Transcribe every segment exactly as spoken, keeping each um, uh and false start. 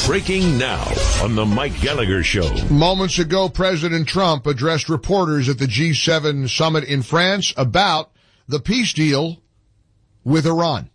Breaking now on the Mike Gallagher Show. Moments ago, President Trump addressed reporters at the G seven summit in France about the peace deal with Iran.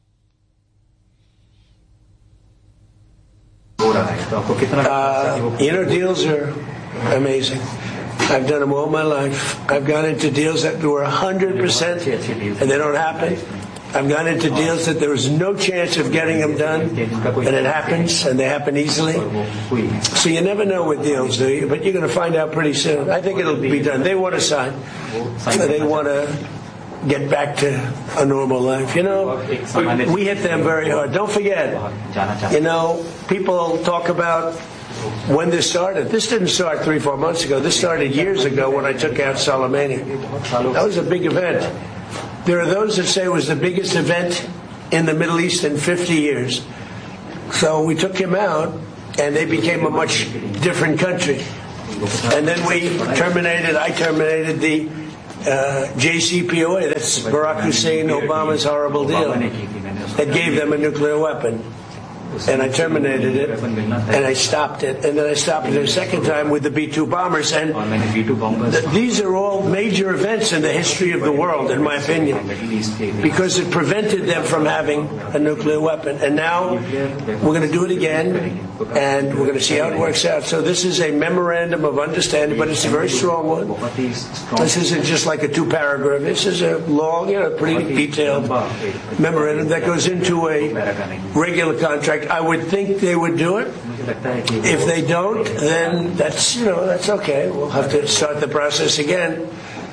Uh, you know, deals are amazing. I've done them all my life. I've gone into deals that were one hundred percent and they don't happen. I've gone into deals that there was no chance of getting them done, and it happens, and they happen easily. So you never know with deals, do you? But you're going to find out pretty soon. I think it'll be done. They want to sign. They want to get back to a normal life. You know, we hit them very hard. Don't forget, you know, people talk about when this started. This didn't start three, four months ago. This started years ago when I took out Soleimani. That was a big event. There are those that say it was the biggest event in the Middle East in fifty years. So we took him out, and they became a much different country. And then we terminated, I terminated the uh, J C P O A, that's Barack Hussein Obama's horrible deal, that gave them a nuclear weapon. And I terminated it, and I stopped it, and then I stopped it a second time with the B two bombers. And th- these are all major events in the history of the world, in my opinion, because it prevented them from having a nuclear weapon. And now we're going to do it again, and we're going to see how it works out. So this is a memorandum of understanding, but it's a very strong one. This isn't just like a two-paragraph. This is a long, you know, pretty detailed memorandum that goes into a regular contract. I would think they would do it. If they don't, then that's, you know, that's okay. We'll have to start the process again.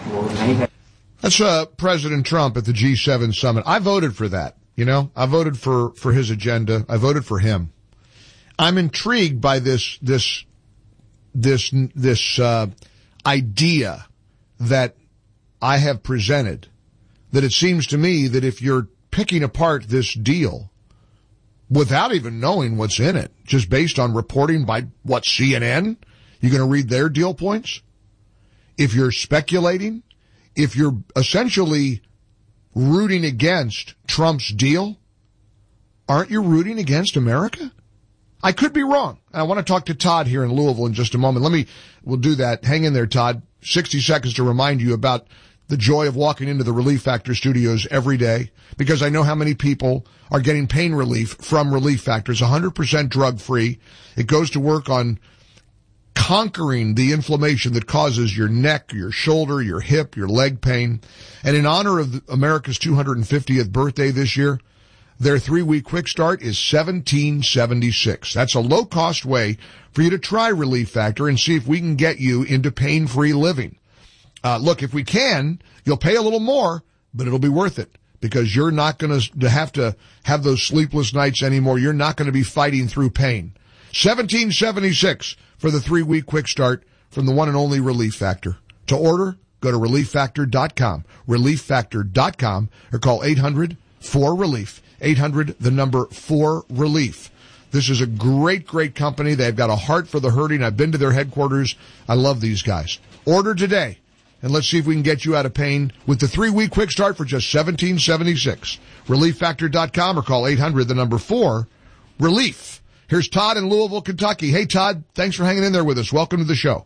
That's uh, President Trump at the G seven summit. I voted for that, you know. I voted for, for his agenda. I voted for him. I'm intrigued by this this this this uh, idea that I have presented, that it seems to me that if you're picking apart this deal without even knowing what's in it, just based on reporting by, what, C N N? You're going to read their deal points? If you're speculating, if you're essentially rooting against Trump's deal, aren't you rooting against America? I could be wrong. I want to talk to Todd here in Louisville in just a moment. Let me, we'll do that. Hang in there, Todd. sixty seconds to remind you about the joy of walking into the Relief Factor studios every day, because I know how many people are getting pain relief from Relief Factor. It's one hundred percent drug-free. It goes to work on conquering the inflammation that causes your neck, your shoulder, your hip, your leg pain. And in honor of America's two hundred fiftieth birthday this year, their three-week quick start is seventeen seventy-six. That's a low-cost way for you to try Relief Factor and see if we can get you into pain-free living. Uh, look, if we can, you'll pay a little more, but it'll be worth it, because you're not going to have to have those sleepless nights anymore. You're not going to be fighting through pain. seventeen seventy-six for the three-week quick start from the one and only Relief Factor. To order, go to relief factor dot com, relief factor dot com, or call eight hundred four relief, eight hundred, the number four relief. This is a great, great company. They've got a heart for the hurting. I've been to their headquarters. I love these guys. Order today, and let's see if we can get you out of pain with the three-week quick start for just seventeen seventy-six. relief factor dot com or call eight hundred, the number four, relief. Here's Todd in Louisville, Kentucky. Hey, Todd, thanks for hanging in there with us. Welcome to the show.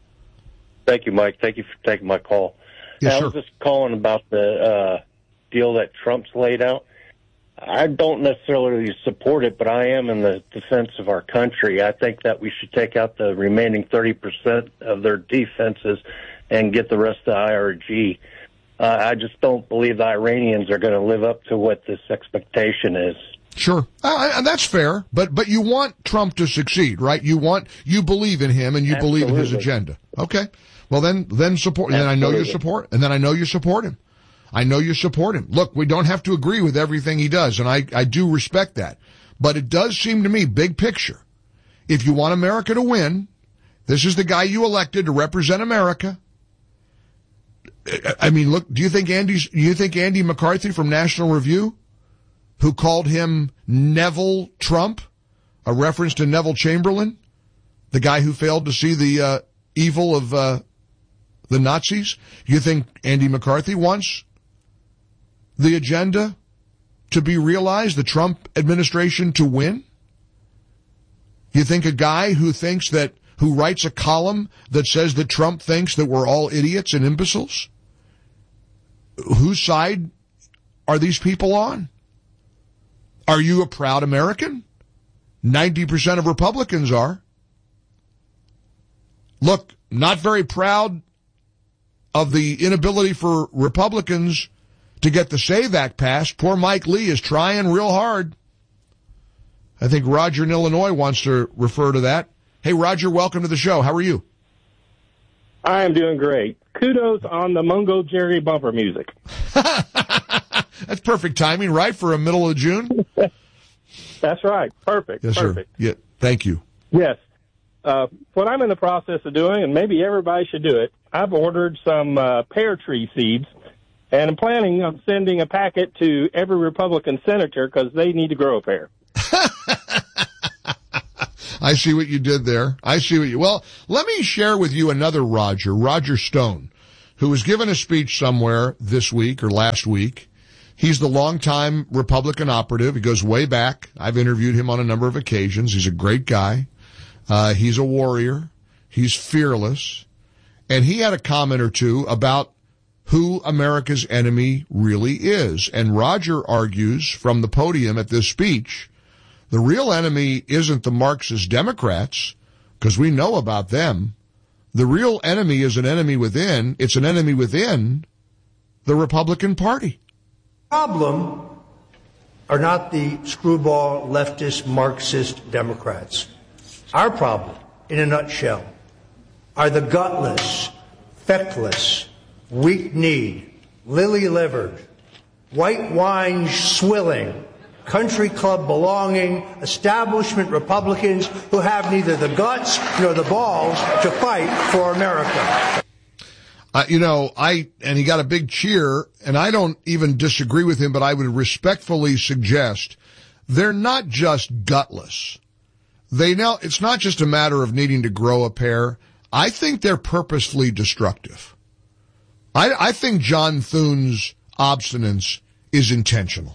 Thank you, Mike. Thank you for taking my call. Yes, I sir. was just calling about the uh, deal that Trump's laid out. I don't necessarily support it, but I am in the defense of our country. I think that we should take out the remaining thirty percent of their defenses and get the rest of the I R G. Uh, I just don't believe the Iranians are going to live up to what this expectation is. Sure. Uh, and that's fair, but but you want Trump to succeed, right? You want, you believe in him and you Absolutely. believe in his agenda. Okay. Well, then, then support, and then I know you support, and then I know you support him. I know you support him. Look, we don't have to agree with everything he does, and I, I do respect that. But it does seem to me, big picture, if you want America to win, this is the guy you elected to represent America. I mean, look, do you think Andy's, do you think Andy McCarthy from National Review, who called him Neville Trump, a reference to Neville Chamberlain, the guy who failed to see the uh, evil of uh, the Nazis, do you think Andy McCarthy wants the agenda to be realized, the Trump administration to win? You think a guy who thinks that, who writes a column that says that Trump thinks that we're all idiots and imbeciles? Whose side are these people on? Are you a proud American? ninety percent of Republicans are. Look, not very proud of the inability for Republicans to get the SAVE Act passed. Poor Mike Lee is trying real hard. I think Roger in Illinois wants to refer to that. Hey, Roger, welcome to the show. How are you? I am doing great. Kudos on the Mungo Jerry bumper music. That's perfect timing, right, for a middle of June? That's right. Perfect. Yes, Perfect. sir. Yeah, thank you. Yes. Uh, what I'm in the process of doing, and maybe everybody should do it, I've ordered some uh, pear tree seeds, and I'm planning on sending a packet to every Republican senator because they need to grow a pear. I see what you did there. I see what you... Well, let me share with you another Roger, Roger Stone, who was given a speech somewhere this week or last week. He's the longtime Republican operative. He goes way back. I've interviewed him on a number of occasions. He's a great guy. Uh, he's a warrior. He's fearless. And he had a comment or two about who America's enemy really is. And Roger argues from the podium at this speech, the real enemy isn't the Marxist Democrats, because we know about them. The real enemy is an enemy within. It's an enemy within the Republican Party. Problem are not the screwball leftist Marxist Democrats. Our problem, in a nutshell, are the gutless, feckless, weak-kneed, lily-livered, white wine swilling, country club belonging, establishment Republicans who have neither the guts nor the balls to fight for America. Uh, you know, I, and he got a big cheer, and I don't even disagree with him, but I would respectfully suggest they're not just gutless. They know it's not just a matter of needing to grow a pair. I think they're purposefully destructive. I, I think John Thune's obstinance is intentional.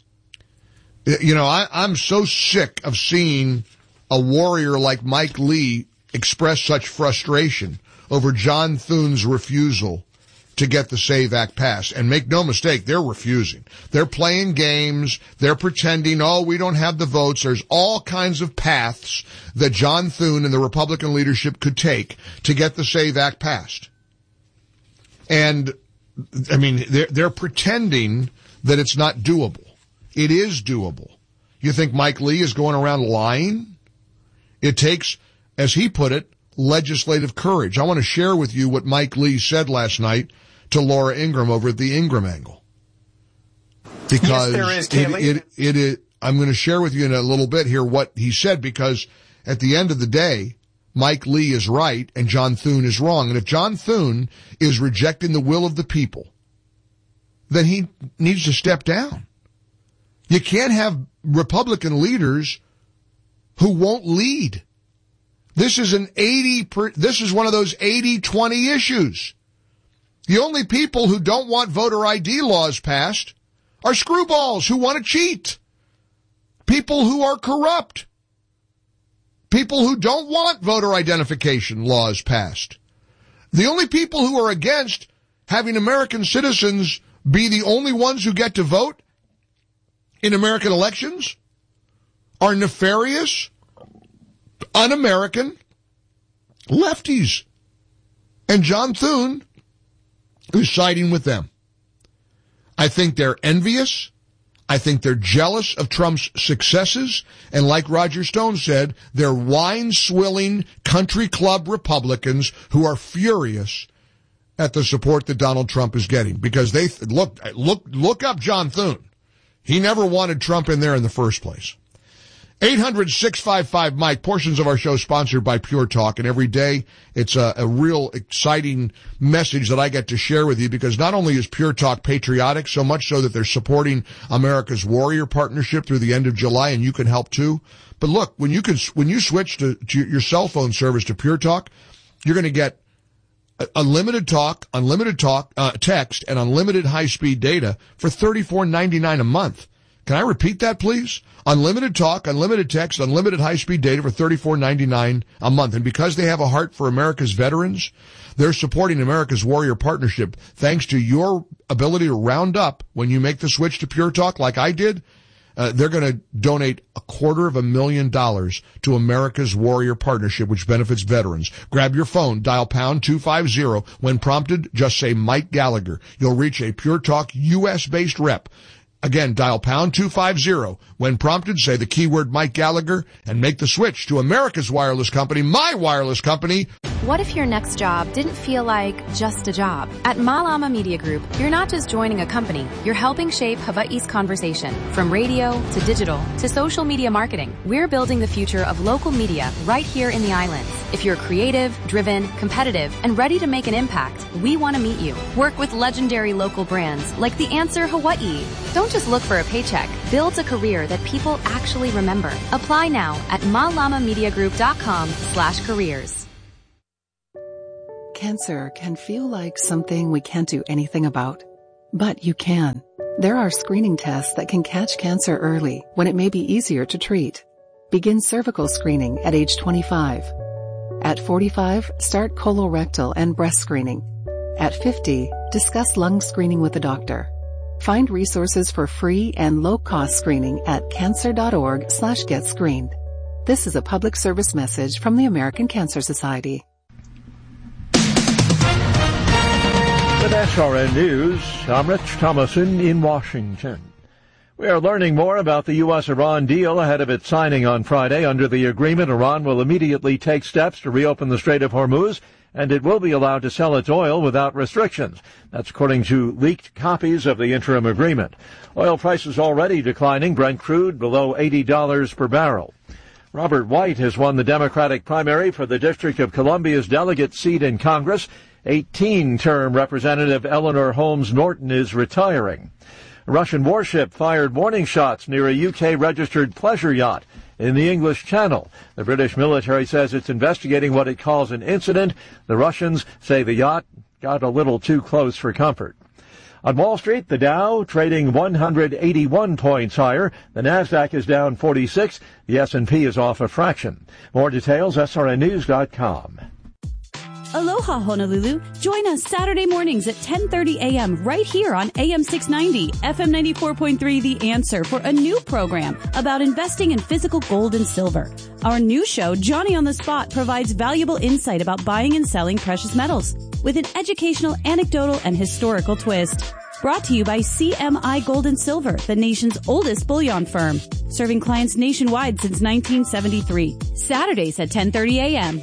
You know, I, I'm so sick of seeing a warrior like Mike Lee express such frustration over John Thune's refusal to get the SAVE Act passed. And make no mistake, they're refusing. They're playing games. They're pretending, oh, we don't have the votes. There's all kinds of paths that John Thune and the Republican leadership could take to get the SAVE Act passed. And, I mean, they're, they're pretending that it's not doable. It is doable. You think Mike Lee is going around lying? It takes, as he put it, legislative courage. I want to share with you what Mike Lee said last night to Laura Ingraham over at the Ingraham Angle. Because yes, there is, it, it, it, it, I'm going to share with you in a little bit here what he said, because at the end of the day, Mike Lee is right and John Thune is wrong. And if John Thune is rejecting the will of the people, then he needs to step down. You can't have Republican leaders who won't lead. This is an eighty per, this is one of those eighty twenty issues. The only people who don't want voter I D laws passed are screwballs who want to cheat. People who are corrupt. People who don't want voter identification laws passed. The only people who are against having American citizens be the only ones who get to vote in American elections are nefarious, un-American lefties. And John Thune is siding with them. I think they're envious. I think they're jealous of Trump's successes. And like Roger Stone said, they're wine-swilling country club Republicans who are furious at the support that Donald Trump is getting. Because they, th- look, look, look up John Thune. He never wanted Trump in there in the first place. eight hundred, six five five, Mike. Portions of our show sponsored by Pure Talk. And every day it's a, a real exciting message that I get to share with you, because not only is Pure Talk patriotic, so much so that they're supporting America's Warrior Partnership through the end of July, and you can help too. But look, when you can, when you switch to, to your cell phone service to Pure Talk, you're going to get unlimited talk, unlimited talk, uh, text, and unlimited high-speed data for thirty-four ninety-nine a month. Can I repeat that, please? Unlimited talk, unlimited text, unlimited high-speed data for thirty-four ninety-nine a month. And because they have a heart for America's veterans, they're supporting America's Warrior Partnership. Thanks to your ability to round up when you make the switch to Pure Talk like I did, uh, they're going to donate a quarter of a million dollars to America's Warrior Partnership, which benefits veterans. Grab your phone, dial pound two fifty. When prompted, just say Mike Gallagher. You'll reach a Pure Talk U S-based rep. Again, dial pound two fifty. When prompted, say the keyword Mike Gallagher and make the switch to America's wireless company, my wireless company. What if your next job didn't feel like just a job? At Malama Media Group, you're not just joining a company, you're helping shape Hawaii's conversation. From radio to digital to social media marketing, we're building the future of local media right here in the islands. If you're creative, driven, competitive, and ready to make an impact, we want to meet you. Work with legendary local brands like The Answer Hawaii. Don't just look for a paycheck. Build a career that people actually remember. Apply now at malamamediagroup.com slash careers. Cancer can feel like something we can't do anything about, but you can. There are screening tests that can catch cancer early when it may be easier to treat. Begin cervical screening at age twenty-five. At forty-five, start colorectal and breast screening. At fifty, discuss lung screening with a doctor. Find resources for free and low-cost screening at cancer.org slash get screened. This is a public service message from the American Cancer Society. With S R N News, I'm Rich Thomason in Washington. We are learning more about the U S Iran deal ahead of its signing on Friday. Under the agreement, Iran will immediately take steps to reopen the Strait of Hormuz, and it will be allowed to sell its oil without restrictions. That's according to leaked copies of the interim agreement. Oil prices already declining, Brent crude below eighty dollars per barrel. Robert White has won the Democratic primary for the District of Columbia's delegate seat in Congress. eighteen-term Representative Eleanor Holmes Norton is retiring. A Russian warship fired warning shots near a U K-registered pleasure yacht in the English Channel. The British military says it's investigating what it calls an incident. The Russians say the yacht got a little too close for comfort. On Wall Street, the Dow trading one hundred eighty-one points higher. The Nasdaq is down forty-six. The S and P is off a fraction. More details, S R N news dot com. Aloha, Honolulu. Join us Saturday mornings at ten thirty a.m. right here on A M six ninety, F M ninety-four point three The Answer for a new program about investing in physical gold and silver. Our new show, Johnny on the Spot, provides valuable insight about buying and selling precious metals with an educational, anecdotal, and historical twist. Brought to you by C M I Gold and Silver, the nation's oldest bullion firm, serving clients nationwide since nineteen seventy-three. Saturdays at ten thirty a.m.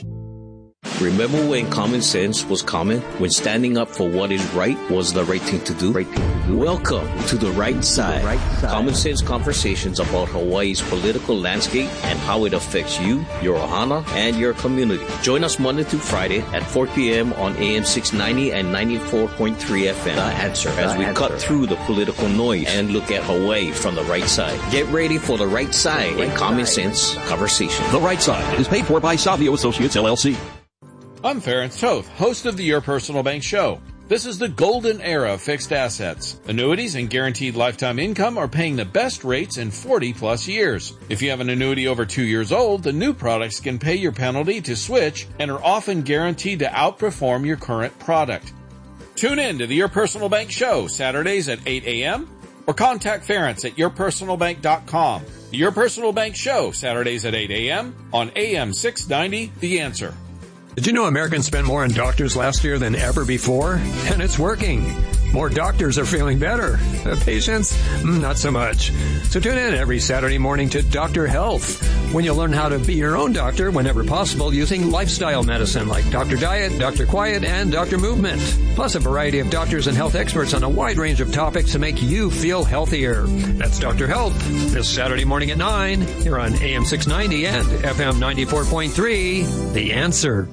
Remember when common sense was common? When standing up for what is right was the right thing to do? Right thing to do. Welcome to The Right Side. The Right Side. Common sense conversations about Hawaii's political landscape and how it affects you, your ohana, and your community. Join us Monday through Friday at four p.m. on A M six ninety and ninety-four point three F M. The Answer. As we cut through the political noise and look at Hawaii from the right side. Get ready for The Right Side and Common Sense Conversation. The Right Side is paid for by Savio Associates, L L C. I'm Ference Toth, host of the Your Personal Bank Show. This is the golden era of fixed assets. Annuities and guaranteed lifetime income are paying the best rates in forty plus years. If you have an annuity over two years old, the new products can pay your penalty to switch and are often guaranteed to outperform your current product. Tune in to the Your Personal Bank Show Saturdays at eight a.m. or contact Ference at your personal bank dot com. The Your Personal Bank Show Saturdays at eight a.m. on A M six ninety, The Answer. Did you know Americans spent more on doctors last year than ever before? And it's working. More doctors are feeling better. The patients, not so much. So tune in every Saturday morning to Doctor Health, when you'll learn how to be your own doctor whenever possible using lifestyle medicine like Doctor Diet, Doctor Quiet, and Doctor Movement. Plus a variety of doctors and health experts on a wide range of topics to make you feel healthier. That's Doctor Health, this Saturday morning at nine, here on A M six ninety and F M ninety-four point three, The Answer.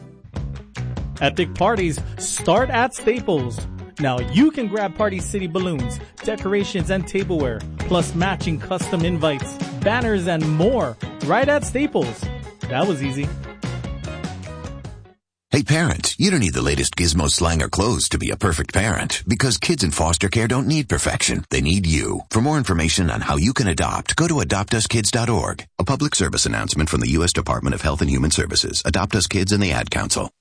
Epic parties start at Staples. Now you can grab Party City balloons, decorations, and tableware, plus matching custom invites, banners, and more right at Staples. That was easy. Hey, Hey parents, you don't need the latest gizmo, slang, or clothes to be a perfect parent, because kids in foster care don't need perfection. They need you. For more information on how you can adopt, go to adopt us kids dot org. A public service announcement from the U S Department of Health and Human Services, Adopt Us Kids, and the Ad Council.